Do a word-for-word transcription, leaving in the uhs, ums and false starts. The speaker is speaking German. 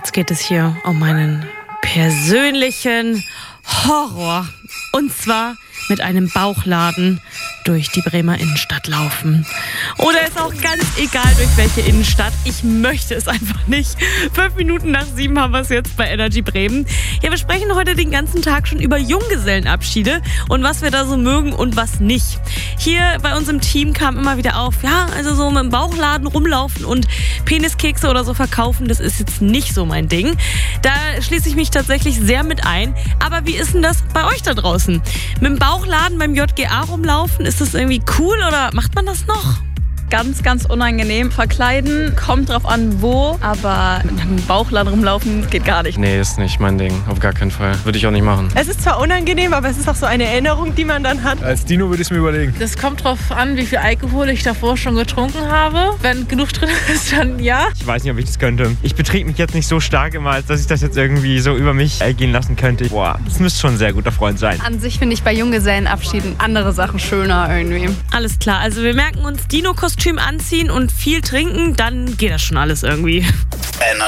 Jetzt geht es hier um meinen persönlichen Horror. Und zwar mit einem Bauchladen durch die Bremer Innenstadt laufen. Oder ist auch ganz egal, durch welche Innenstadt. Ich möchte es einfach nicht. Fünf Minuten nach sieben haben wir es jetzt bei Energy Bremen. Ja, wir sprechen heute den ganzen Tag schon über Junggesellenabschiede und was wir da so mögen und was nicht. Hier bei uns im Team kam immer wieder auf, ja, also so mit dem Bauchladen rumlaufen und Peniskekse oder so verkaufen, das ist jetzt nicht so mein Ding. Da schließe ich mich tatsächlich sehr mit ein. Aber wie ist denn das bei euch da draußen? Mit dem Bauchladen beim J G A rumlaufen, ist das irgendwie cool oder macht man das noch? Ganz, ganz unangenehm. Verkleiden, kommt drauf an, wo, aber mit einem Bauchladen rumlaufen geht gar nicht. Nee, ist nicht mein Ding. Auf gar keinen Fall. Würde ich auch nicht machen. Es ist zwar unangenehm, aber es ist auch so eine Erinnerung, die man dann hat. Als Dino würde ich es mir überlegen. Das kommt drauf an, wie viel Alkohol ich davor schon getrunken habe. Wenn genug drin ist, dann ja. Ich weiß nicht, ob ich das könnte. Ich betrinke mich jetzt nicht so stark immer, als dass ich das jetzt irgendwie so über mich ergehen lassen könnte. Boah, das müsste schon ein sehr guter Freund sein. An sich finde ich bei Junggesellenabschieden andere Sachen schöner irgendwie. Alles klar, also wir merken uns Dino-Kostüm anziehen und viel trinken, dann geht das schon alles irgendwie.